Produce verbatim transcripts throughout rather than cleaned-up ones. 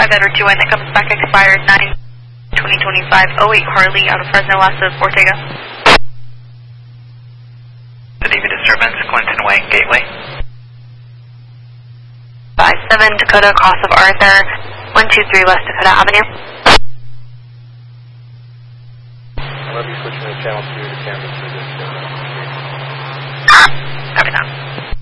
Edward two one that comes back expired nine twenty twenty-five oh eight Harley out of Fresno west of Ortega. The David disturbance, Clinton Way, Gateway. five seven Dakota cross of Arthur, one two three West Dakota Avenue. I'll be switching to channel two to camera through this. Copy that.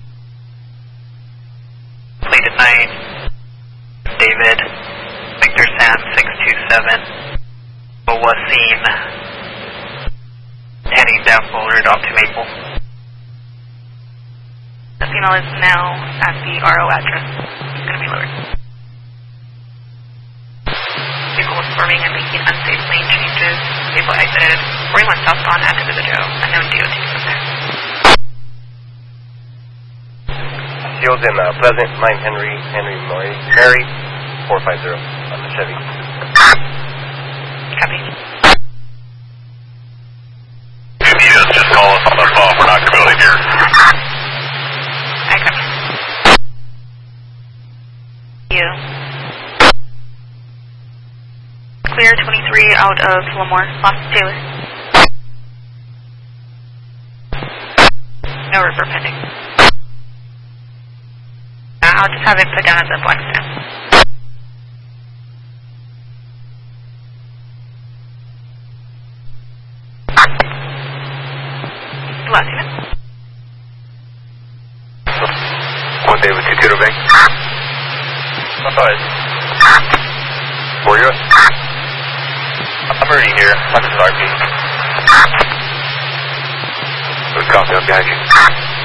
Plated nine, David, Victor Sam six two seven, was seen heading down Boulder up to Maple. The signal is now at the R O address. It's going to be lowered. Vehicle was forming and making unsafe lane changes. Vehicle exited forty-one southbound at Individual. Unknown D O T from there. Seals in uh, Pleasant, nine Henry, Henry Murray, Mary, four five zero on the Chevy. Copy. If you just, just call us on the phone, we're not going to be able to hear. I copy. You. Clear twenty-three out of Lemoore, Los Taylor. No river pending. Uh, I'll just have it put down as a blank stamp. Last unit. One David, two Tudor Bank. Five. Where are you at? I'm already here. I'm just R P. Good copy, I'm behind you.